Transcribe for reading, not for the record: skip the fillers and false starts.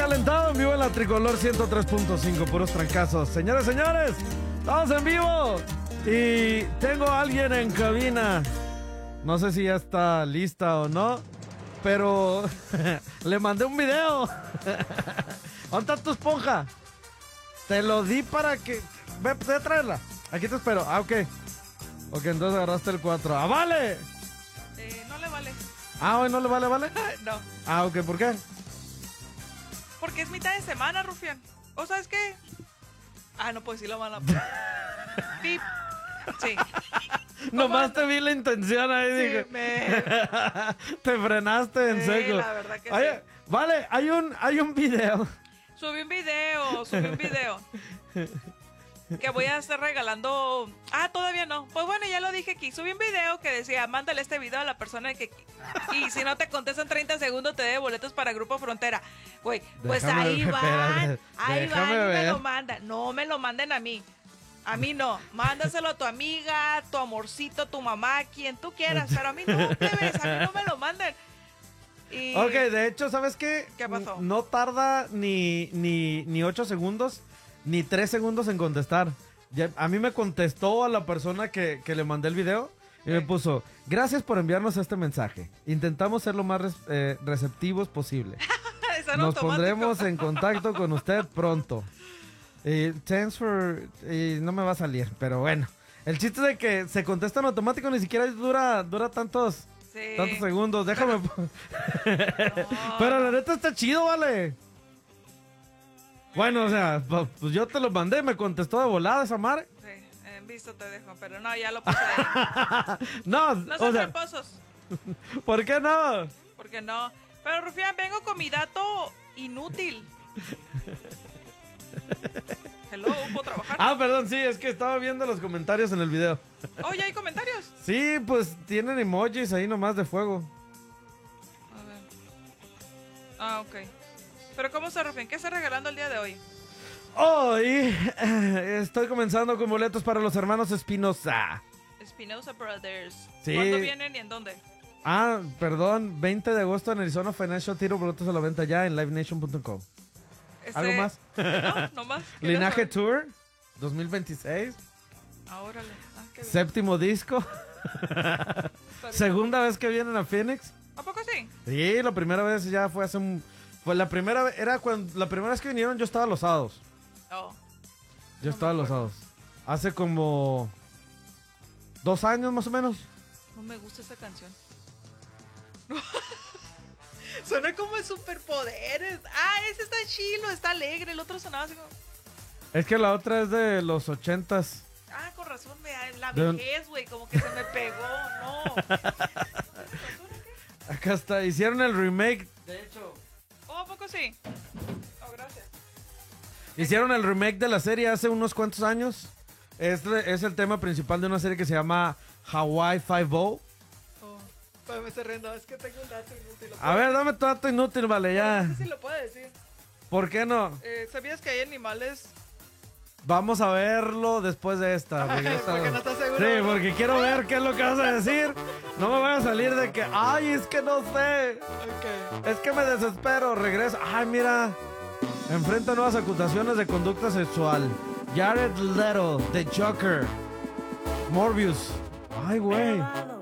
Recalentado en vivo en la Tricolor 103.5, puros trancazos. Señores, señores, estamos en vivo y tengo a alguien en cabina. No sé si ya está lista o no, pero le mandé un video. ¿Dónde está tu esponja? Te lo di para que... Ve a traerla. Aquí te espero. Ah, ok. Ok, entonces agarraste el 4. ¡Ah, vale! No le vale. Ah, hoy no le vale. No, Ah, ok, ¿por qué? porque es mitad de semana, Rufián. ¿O sabes qué? Ah, no puedo decir la mala. Pip. Sí. Nomás te vi la intención ahí, Sí, dije. me... Te frenaste en Sí, seco. la verdad que Oye, sí. vale, hay un video. Subí un video. Que voy a estar regalando... Ah, todavía no. Pues bueno, ya lo dije aquí. Subí un video que decía, mándale este video a la persona que... Y si no te contestan 30 segundos, te dé boletos para Grupo Frontera. Güey, pues Déjame ahí ver, van. espérate, Ahí déjame van y me ver. lo mandan. No me lo manden a mí. A mí no. Mándaselo a tu amiga, tu amorcito, tu mamá, quien tú quieras. Pero a mí no, plebes. A mí no me lo manden. Y... Ok, de hecho, ¿sabes qué? ¿Qué pasó? No tarda ni 8 segundos, ni 3 segundos en contestar. A mí me contestó a la persona que le mandé el video y me puso, gracias por enviarnos este mensaje. Intentamos ser lo más receptivos posible. Son Nos automáticos. pondremos en contacto con usted pronto. Thanks for... no me va a salir, pero bueno. El chiste de que se contesta en automático ni siquiera dura tantos Sí. segundos. Déjame... No. Pero la neta está chido, vale. Bueno, o sea, pues yo te lo mandé, me contestó de volada esa madre. Sí, en visto te dejo, pero no, ya lo puse ahí. No, No o son sea, tramposos, ¿por qué no? porque no. Pero Rufián, vengo con mi dato inútil. Hello, ¿puedo trabajar? Ah, perdón, sí, es que estaba viendo los comentarios en el video. Oh, ¿ya hay comentarios? Sí, pues tienen emojis ahí nomás de fuego. A ver. Ah, ok. Pero ¿cómo se Rufián? ¿Qué está regalando el día de hoy? Hoy estoy comenzando con boletos para los hermanos Espinosa. Espinosa Brothers. Sí. ¿Cuándo vienen y en dónde? Ah, perdón, 20 de agosto en Arizona Financial. Tiro boletos a la venta ya en livenation.com. ¿Algo más? No más. Linaje Tour 2026. Ah, órale. Ah, qué bien. Séptimo disco. Está bien. Segunda vez que vienen a Phoenix. ¿A poco sí? Sí, la primera vez ya fue hace un... Pues la primera vez que vinieron yo estaba los sábados. Oh. Yo No estaba me los acuerdo. sábados. Hace como 2 años más o menos. No me gusta esa canción. Suena como de superpoderes. Ah, ese está chilo, está alegre. El otro sonaba así como... Es que la otra es de los 80s. Ah, con razón, la De un- vejez, güey, como que se me pegó. No. Acá está, hicieron el remake. De hecho, Oh, ¿a poco sí? Oh, gracias. hicieron el remake de la serie hace unos cuantos años. Es el tema principal de una serie que se llama Hawaii Five-O. Oh, me estoy riendo, es que tengo un dato inútil. A ver, dame tu dato inútil, vale, ya. No sé si lo puedo decir. ¿Por qué no? ¿Sabías que hay animales? Vamos a verlo después de esta. Ay, porque no estás seguro. Sí, porque quiero ver qué es lo que vas a decir. No me vaya a salir de que, ay, es que no sé. Ok. Es que me desespero. Regreso. Ay, mira. Enfrenta nuevas acusaciones de conducta sexual. Jared Leto, The Joker. Morbius. Ay, güey.